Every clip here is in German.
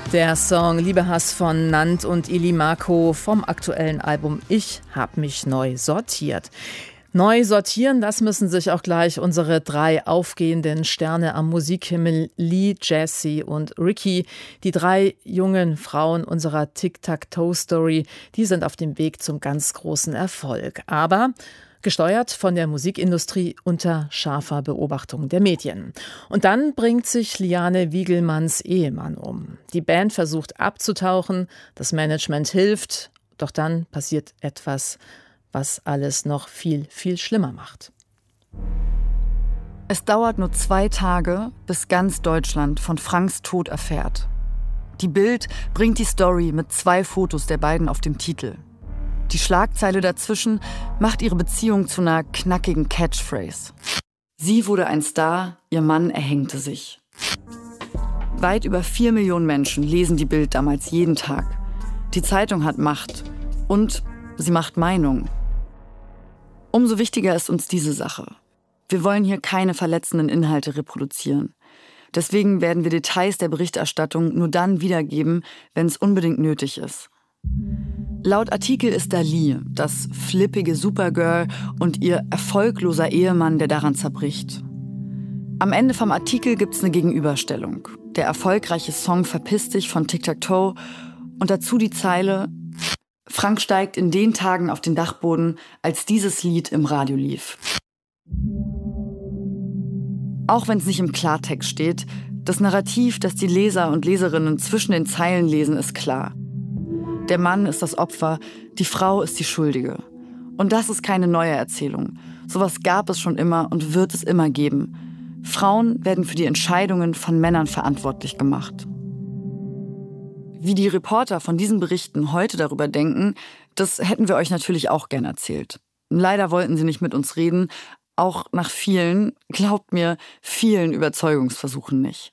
Der Song Liebehass von Nant und Ili Marco vom aktuellen Album Ich hab mich neu sortiert. Neu sortieren, das müssen sich auch gleich unsere 3 aufgehenden Sterne am Musikhimmel Lee, Jessie und Ricky. Die 3 jungen Frauen unserer Tic-Tac-Toe-Story, die sind auf dem Weg zum ganz großen Erfolg. Aber gesteuert von der Musikindustrie unter scharfer Beobachtung der Medien. Und dann bringt sich Liane Wiegelmanns Ehemann um. Die Band versucht abzutauchen, das Management hilft, doch dann passiert etwas, was alles noch viel, viel schlimmer macht. Es dauert nur 2 Tage, bis ganz Deutschland von Franks Tod erfährt. Die Bild bringt die Story mit 2 Fotos der beiden auf dem Titel. Die Schlagzeile dazwischen macht ihre Beziehung zu einer knackigen Catchphrase. Sie wurde ein Star, ihr Mann erhängte sich. Weit über 4 Millionen Menschen lesen die Bild damals jeden Tag. Die Zeitung hat Macht und sie macht Meinung. Umso wichtiger ist uns diese Sache. Wir wollen hier keine verletzenden Inhalte reproduzieren. Deswegen werden wir Details der Berichterstattung nur dann wiedergeben, wenn es unbedingt nötig ist. Laut Artikel ist da Lee, das flippige Supergirl und ihr erfolgloser Ehemann, der daran zerbricht. Am Ende vom Artikel gibt's eine Gegenüberstellung. Der erfolgreiche Song Verpiss dich von Tic-Tac-Toe und dazu die Zeile: Frank steigt in den Tagen auf den Dachboden, als dieses Lied im Radio lief. Auch wenn es nicht im Klartext steht, das Narrativ, das die Leser und Leserinnen zwischen den Zeilen lesen, ist klar. Der Mann ist das Opfer, die Frau ist die Schuldige. Und das ist keine neue Erzählung. Sowas gab es schon immer und wird es immer geben. Frauen werden für die Entscheidungen von Männern verantwortlich gemacht. Wie die Reporter von diesen Berichten heute darüber denken, das hätten wir euch natürlich auch gern erzählt. Leider wollten sie nicht mit uns reden, auch nach vielen, glaubt mir, vielen Überzeugungsversuchen nicht.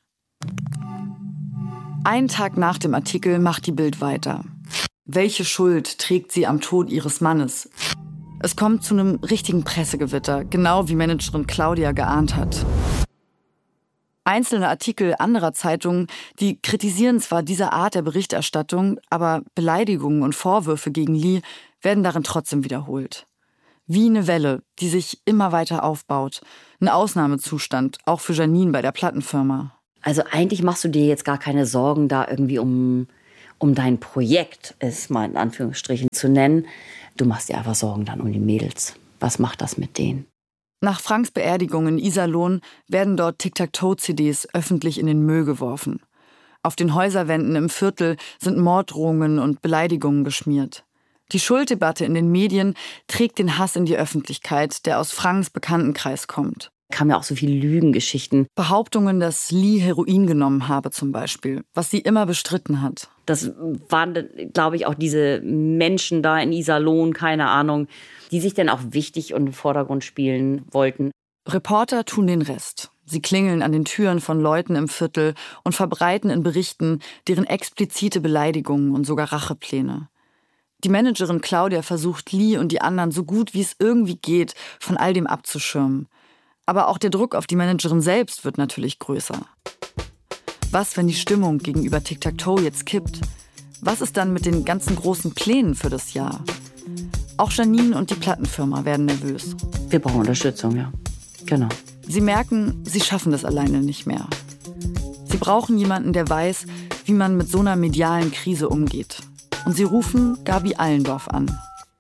Einen Tag nach dem Artikel macht die Bild weiter. Welche Schuld trägt sie am Tod ihres Mannes? Es kommt zu einem richtigen Pressegewitter, genau wie Managerin Claudia geahnt hat. Einzelne Artikel anderer Zeitungen, die kritisieren zwar diese Art der Berichterstattung, aber Beleidigungen und Vorwürfe gegen Lee werden darin trotzdem wiederholt. Wie eine Welle, die sich immer weiter aufbaut. Ein Ausnahmezustand, auch für Janine bei der Plattenfirma. Also eigentlich machst du dir jetzt gar keine Sorgen da irgendwie um dein Projekt, es mal in Anführungsstrichen zu nennen. Du machst dir einfach Sorgen dann um die Mädels. Was macht das mit denen? Nach Franks Beerdigung in Iserlohn werden dort Tic-Tac-Toe-CDs öffentlich in den Müll geworfen. Auf den Häuserwänden im Viertel sind Morddrohungen und Beleidigungen geschmiert. Die Schulddebatte in den Medien trägt den Hass in die Öffentlichkeit, der aus Franks Bekanntenkreis kommt. Kamen ja auch so viele Lügengeschichten. Behauptungen, dass Lee Heroin genommen habe zum Beispiel, was sie immer bestritten hat. Das waren, glaube ich, auch diese Menschen da in Iserlohn, keine Ahnung, die sich dann auch wichtig und im Vordergrund spielen wollten. Reporter tun den Rest. Sie klingeln an den Türen von Leuten im Viertel und verbreiten in Berichten deren explizite Beleidigungen und sogar Rachepläne. Die Managerin Claudia versucht, Lee und die anderen so gut wie es irgendwie geht, von all dem abzuschirmen. Aber auch der Druck auf die Managerin selbst wird natürlich größer. Was, wenn die Stimmung gegenüber Tic-Tac-Toe jetzt kippt? Was ist dann mit den ganzen großen Plänen für das Jahr? Auch Janine und die Plattenfirma werden nervös. Wir brauchen Unterstützung, ja. Genau. Sie merken, sie schaffen das alleine nicht mehr. Sie brauchen jemanden, der weiß, wie man mit so einer medialen Krise umgeht. Und sie rufen Gabi Allendorf an.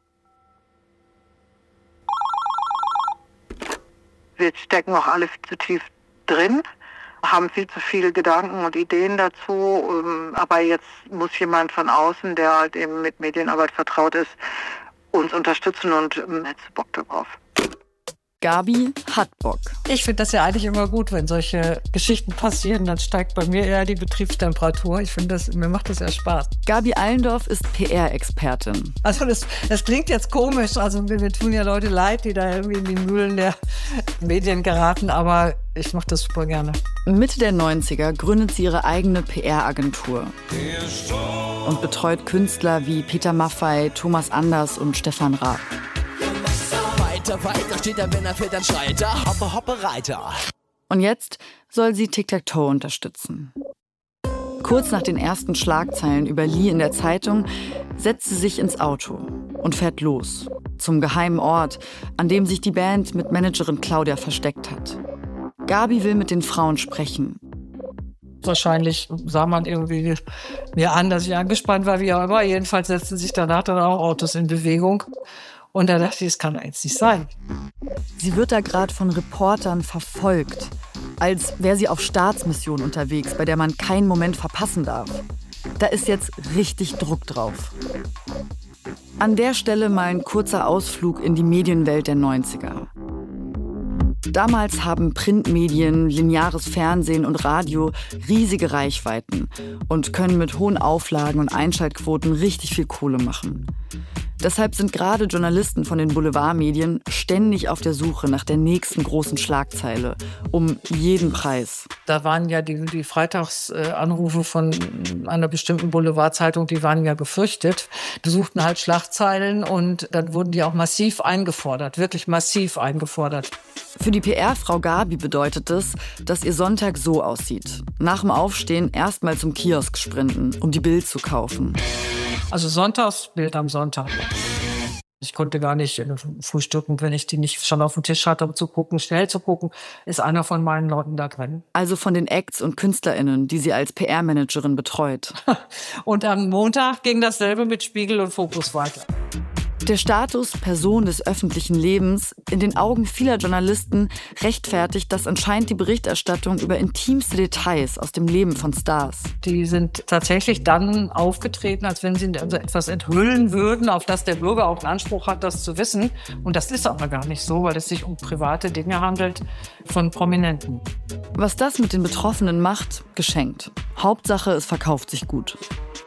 Wir stecken auch alle viel zu tief drin, haben viel zu viele Gedanken und Ideen dazu. Aber jetzt muss jemand von außen, der halt eben mit Medienarbeit vertraut ist, uns unterstützen und jetzt Bock darauf. Gabi hat Bock. Ich finde das ja eigentlich immer gut, wenn solche Geschichten passieren, dann steigt bei mir eher die Betriebstemperatur. Ich finde mir macht das ja Spaß. Gabi Allendorf ist PR-Expertin. Also das klingt jetzt komisch, also mir tun ja Leute leid, die da irgendwie in die Mühlen der Medien geraten, aber ich mache das super gerne. Mitte der 90er gründet sie ihre eigene PR-Agentur und betreut Künstler wie Peter Maffay, Thomas Anders und Stefan Raab. Weiter steht er, wenn er fällt, dann schreit er. Hoppe, hoppe, Reiter. Und jetzt soll sie Tic-Tac-Toe unterstützen. Kurz nach den ersten Schlagzeilen über Lee in der Zeitung setzt sie sich ins Auto und fährt los. Zum geheimen Ort, an dem sich die Band mit Managerin Claudia versteckt hat. Gabi will mit den Frauen sprechen. Wahrscheinlich sah man irgendwie mir an, dass ich angespannt war, wie auch immer. Jedenfalls setzten sich danach dann auch Autos in Bewegung. Und da dachte ich, das kann jetzt nicht sein. Sie wird da gerade von Reportern verfolgt. Als wäre sie auf Staatsmission unterwegs, bei der man keinen Moment verpassen darf. Da ist jetzt richtig Druck drauf. An der Stelle mal ein kurzer Ausflug in die Medienwelt der 90er. Damals haben Printmedien, lineares Fernsehen und Radio riesige Reichweiten und können mit hohen Auflagen und Einschaltquoten richtig viel Kohle machen. Deshalb sind gerade Journalisten von den Boulevardmedien ständig auf der Suche nach der nächsten großen Schlagzeile, um jeden Preis. Da waren ja die Freitagsanrufe von einer bestimmten Boulevardzeitung, die waren ja gefürchtet. Die suchten halt Schlagzeilen und dann wurden die auch massiv eingefordert, wirklich massiv eingefordert. Für die PR-Frau Gabi bedeutet es, dass ihr Sonntag so aussieht. Nach dem Aufstehen erstmal zum Kiosk sprinten, um die Bild zu kaufen. Also Sonntagsbild am Sonntag. Ich konnte gar nicht frühstücken, wenn ich die nicht schon auf dem Tisch hatte, um zu gucken, schnell zu gucken, ist einer von meinen Leuten da drin. Also von den Acts und KünstlerInnen, die sie als PR-Managerin betreut. Und am Montag ging dasselbe mit Spiegel und Fokus weiter. Der Status Person des öffentlichen Lebens in den Augen vieler Journalisten rechtfertigt das anscheinend die Berichterstattung über intimste Details aus dem Leben von Stars. Die sind tatsächlich dann aufgetreten, als wenn sie etwas enthüllen würden, auf das der Bürger auch einen Anspruch hat, das zu wissen. Und das ist aber gar nicht so, weil es sich um private Dinge handelt von Prominenten. Was das mit den Betroffenen macht, geschenkt. Hauptsache, es verkauft sich gut.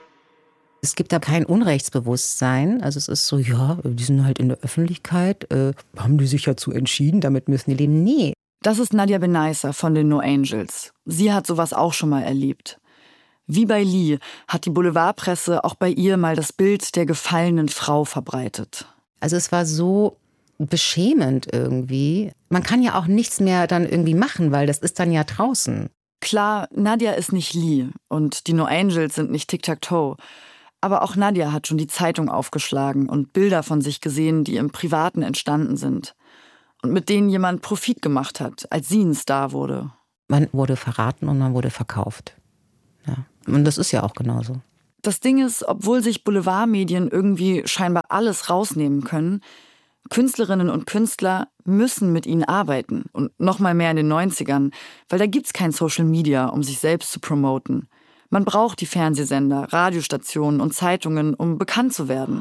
Es gibt da kein Unrechtsbewusstsein. Also es ist so, ja, die sind halt in der Öffentlichkeit, haben die sich ja zu entschieden, damit müssen die leben. Nee. Das ist Nadia Benaissa von den No Angels. Sie hat sowas auch schon mal erlebt. Wie bei Lee hat die Boulevardpresse auch bei ihr mal das Bild der gefallenen Frau verbreitet. Also es war so beschämend irgendwie. Man kann ja auch nichts mehr dann irgendwie machen, weil das ist dann ja draußen. Klar, Nadia ist nicht Lee und die No Angels sind nicht Tic-Tac-Toe. Aber auch Nadia hat schon die Zeitung aufgeschlagen und Bilder von sich gesehen, die im Privaten entstanden sind. Und mit denen jemand Profit gemacht hat, als sie ein Star wurde. Man wurde verraten und man wurde verkauft. Ja. Und das ist ja auch genauso. Das Ding ist, obwohl sich Boulevardmedien irgendwie scheinbar alles rausnehmen können, Künstlerinnen und Künstler müssen mit ihnen arbeiten. Und noch mal mehr in den 90ern, weil da gibt's kein Social Media, um sich selbst zu promoten. Man braucht die Fernsehsender, Radiostationen und Zeitungen, um bekannt zu werden.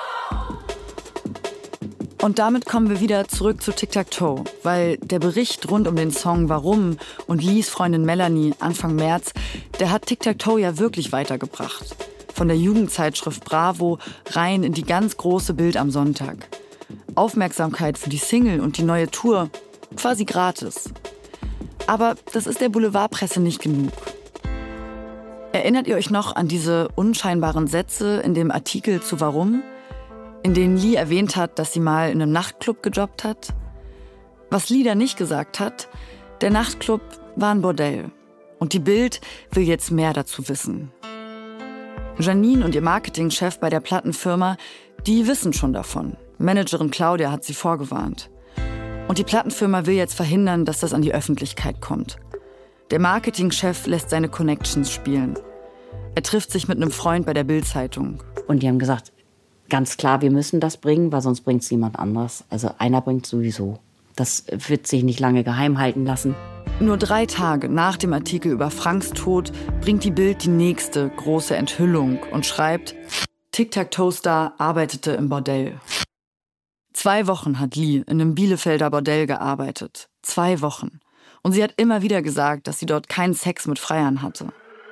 Und damit kommen wir wieder zurück zu Tic-Tac-Toe, weil der Bericht rund um den Song Warum und Lees Freundin Melanie Anfang März, der hat Tic-Tac-Toe ja wirklich weitergebracht. Von der Jugendzeitschrift Bravo rein in die ganz große Bild am Sonntag. Aufmerksamkeit für die Single und die neue Tour, quasi gratis. Aber das ist der Boulevardpresse nicht genug. Erinnert ihr euch noch an diese unscheinbaren Sätze in dem Artikel zu Warum, in denen Lee erwähnt hat, dass sie mal in einem Nachtclub gejobbt hat? Was Lee da nicht gesagt hat, der Nachtclub war ein Bordell. Und die Bild will jetzt mehr dazu wissen. Janine und ihr Marketingchef bei der Plattenfirma, die wissen schon davon. Managerin Claudia hat sie vorgewarnt. Und die Plattenfirma will jetzt verhindern, dass das an die Öffentlichkeit kommt. Der Marketingchef lässt seine Connections spielen. Er trifft sich mit einem Freund bei der Bild-Zeitung. Und die haben gesagt, ganz klar, wir müssen das bringen, weil sonst bringt es niemand anders. Also einer bringt sowieso. Das wird sich nicht lange geheim halten lassen. Nur 3 Tage nach dem Artikel über Franks Tod bringt die Bild die nächste große Enthüllung und schreibt, Tic-Tac-Toe-Star arbeitete im Bordell. 2 Wochen hat Lee in einem Bielefelder Bordell gearbeitet. 2 Wochen. Und sie hat immer wieder gesagt, dass sie dort keinen Sex mit Freiern hatte.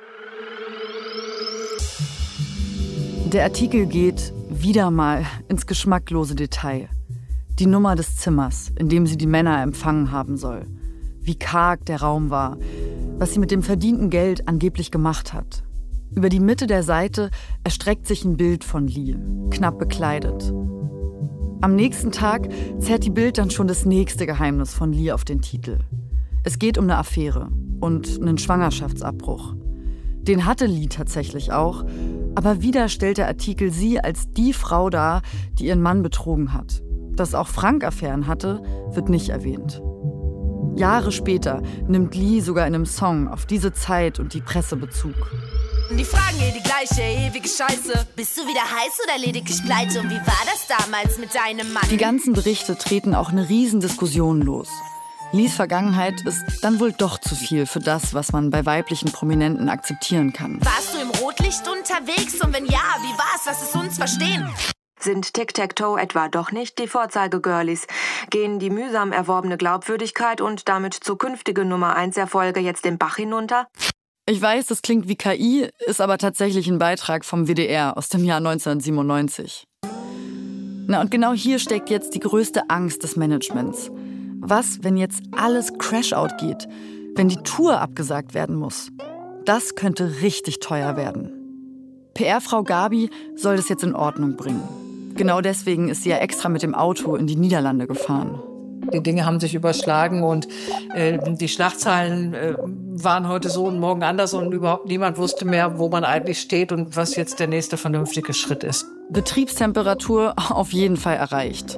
Der Artikel geht wieder mal ins geschmacklose Detail. Die Nummer des Zimmers, in dem sie die Männer empfangen haben soll. Wie karg der Raum war, was sie mit dem verdienten Geld angeblich gemacht hat. Über die Mitte der Seite erstreckt sich ein Bild von Lee, knapp bekleidet. Am nächsten Tag zerrt die Bild dann schon das nächste Geheimnis von Lee auf den Titel. Es geht um eine Affäre und einen Schwangerschaftsabbruch. Den hatte Lee tatsächlich auch, aber wieder stellt der Artikel sie als die Frau dar, die ihren Mann betrogen hat. Dass auch Frank Affären hatte, wird nicht erwähnt. Jahre später nimmt Lee sogar in einem Song auf diese Zeit und die Presse Bezug. Die fragen die gleiche ewige Scheiße. Bist du wieder heiß oder lediglich pleite? Und wie war das damals mit deinem Mann? Die ganzen Berichte treten auch eine Riesendiskussion los. Lees Vergangenheit ist dann wohl doch zu viel für das, was man bei weiblichen Prominenten akzeptieren kann. Warst du im Rotlicht unterwegs? Und wenn ja, wie war's? Lass es uns verstehen. Sind Tic-Tac-Toe etwa doch nicht die Vorzeige-Girlies? Gehen die mühsam erworbene Glaubwürdigkeit und damit zukünftige Nummer-1-Erfolge jetzt den Bach hinunter? Ich weiß, das klingt wie KI, ist aber tatsächlich ein Beitrag vom WDR aus dem Jahr 1997. Na, und genau hier steckt jetzt die größte Angst des Managements. Was, wenn jetzt alles Crash-out geht? Wenn die Tour abgesagt werden muss? Das könnte richtig teuer werden. PR-Frau Gabi soll das jetzt in Ordnung bringen. Genau deswegen ist sie ja extra mit dem Auto in die Niederlande gefahren. Die Dinge haben sich überschlagen und die Schlagzeilen waren heute so und morgen anders und überhaupt niemand wusste mehr, wo man eigentlich steht und was jetzt der nächste vernünftige Schritt ist. Betriebstemperatur auf jeden Fall erreicht.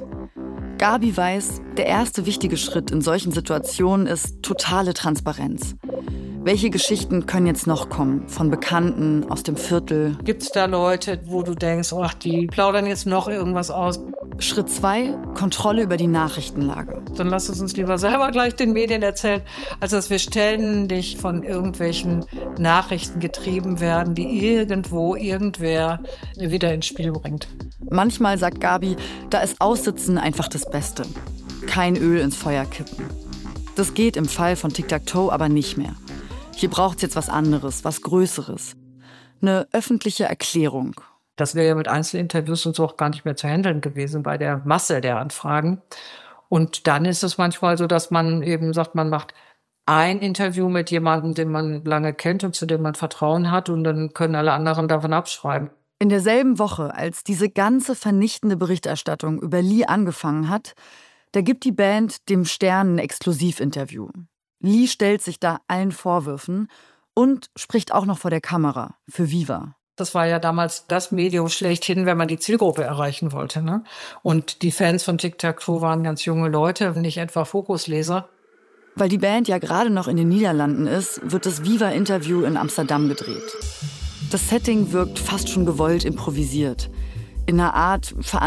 Gabi weiß, der erste wichtige Schritt in solchen Situationen ist totale Transparenz. Welche Geschichten können jetzt noch kommen? Von Bekannten, aus dem Viertel? Gibt es da Leute, wo du denkst, ach, die plaudern jetzt noch irgendwas aus? Schritt 2, Kontrolle über die Nachrichtenlage. Dann lass es uns lieber selber gleich den Medien erzählen, als dass wir ständig von irgendwelchen Nachrichten getrieben werden, die irgendwo irgendwer wieder ins Spiel bringt. Manchmal sagt Gabi, da ist Aussitzen einfach das Beste. Kein Öl ins Feuer kippen. Das geht im Fall von Tic-Tac-Toe aber nicht mehr. Hier braucht es jetzt was anderes, was Größeres. Eine öffentliche Erklärung. Das wäre ja mit Einzelinterviews und so auch gar nicht mehr zu handeln gewesen bei der Masse der Anfragen. Und dann ist es manchmal so, dass man eben sagt, man macht ein Interview mit jemandem, den man lange kennt und zu dem man Vertrauen hat, und dann können alle anderen davon abschreiben. In derselben Woche, als diese ganze vernichtende Berichterstattung über Lee angefangen hat, da gibt die Band dem Stern ein Exklusivinterview. Lee stellt sich da allen Vorwürfen und spricht auch noch vor der Kamera für Viva. Das war ja damals das Medium schlechthin, wenn man die Zielgruppe erreichen wollte, ne? Und die Fans von Tic-Tac-Toe waren ganz junge Leute, nicht etwa Fokusleser. Weil die Band ja gerade noch in den Niederlanden ist, wird das Viva-Interview in Amsterdam gedreht. Das Setting wirkt fast schon gewollt improvisiert. In einer Art